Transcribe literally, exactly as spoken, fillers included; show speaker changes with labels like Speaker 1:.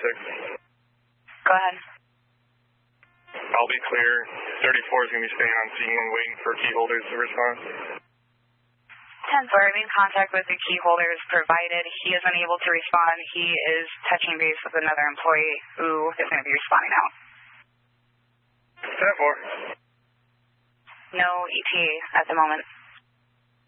Speaker 1: six.
Speaker 2: Go ahead.
Speaker 1: I'll be clear. thirty-four is going to be staying on scene and waiting for key holders to respond.
Speaker 2: ten four, I made contact with the key holders provided. He is unable to respond. He is touching base with another employee who is going to be responding out.
Speaker 1: ten four.
Speaker 2: No E T A at the moment.